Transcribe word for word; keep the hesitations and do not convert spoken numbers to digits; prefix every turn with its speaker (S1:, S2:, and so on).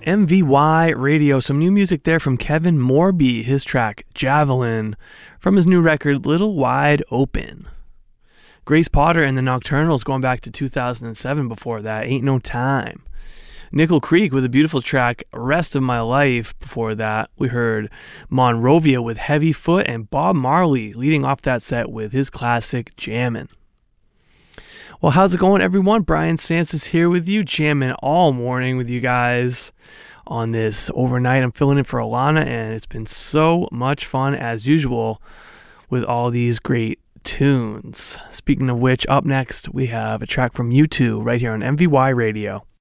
S1: M V Y Radio, some new music there from Kevin Morby, his track Javelin, from his new record Little Wide Open. Grace Potter and the Nocturnals going back to two thousand seven before that, Ain't No Time. Nickel Creek with a beautiful track, Rest of My Life. Before that, we heard Monrovia with Heavy Foot, and Bob Marley leading off that set with his classic Jammin'. Well, how's it going, everyone? Brian Sansis here with you, jamming all morning with you guys on this overnight. I'm filling in for Alana, and it's been so much fun as usual with all these great tunes. Speaking of which, up next we have a track from U two right here on M V Y Radio.